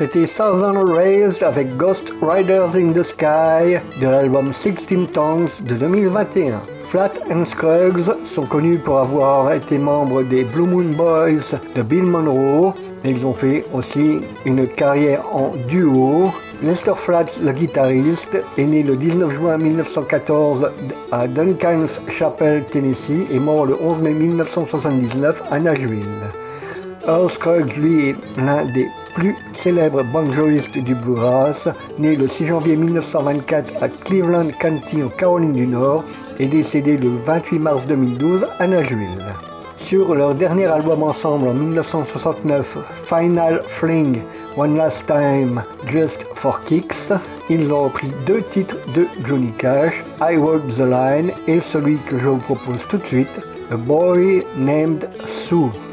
C'était Southern Raised avec Ghost Riders in the Sky de l'album 16 Tongues de 2021. Flat and Scruggs sont connus pour avoir été membres des Blue Moon Boys de Bill Monroe, mais ils ont fait aussi une carrière en duo. Lester Flatt, le guitariste, est né le 19 juin 1914 à Duncan's Chapel, Tennessee, et mort le 11 mai 1979 à Nashville. Earl Scruggs, lui, est l'un des plus célèbres banjoistes du bluegrass, né le 6 janvier 1924 à Cleveland County en Caroline du Nord et décédé le 28 mars 2012 à Nashville. Sur leur dernier album ensemble en 1969, Final Fling, One Last Time, Just for Kicks, ils ont repris 2 titres de Johnny Cash, I Walk the Line et celui que je vous propose tout de suite, A Boy Named Sue.